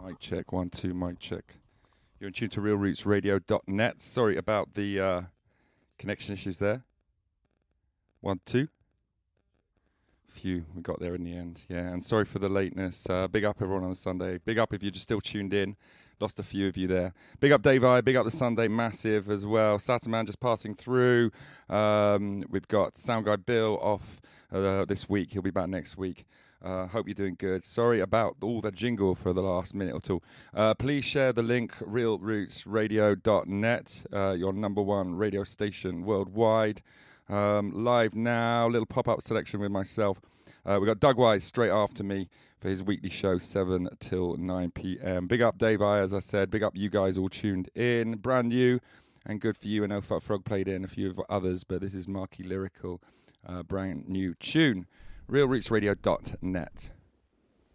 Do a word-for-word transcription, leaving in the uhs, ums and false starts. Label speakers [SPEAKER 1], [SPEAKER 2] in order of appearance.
[SPEAKER 1] Mic check, one, two, mic check. You're in tune to real roots radio dot net. Sorry about the uh, connection issues there. One, two. Phew, we got there in the end. Yeah, and sorry for the lateness. Uh, big up everyone on the Sunday. Big up if you're just still tuned in. Lost a few of you there. Big up Dave I. Big up the Sunday Massive as well. Satterman just passing through. Um, we've got Sound Guy Bill off uh, this week. He'll be back next week. Uh, hope you're doing good. Sorry about all the jingle for the last minute or two. Uh, please share the link, real roots radio dot net, uh, your number one radio station worldwide. Um, live now, little pop-up selection with myself. Uh, we got Doug Wise straight after me for his weekly show, seven till nine p.m. Big up Dave I, as I said. Big up you guys all tuned in. Brand new and good for you. I know Fuck Frog played in a few of others, but this is Marky Lyrical, uh, brand new tune. real roots radio dot net.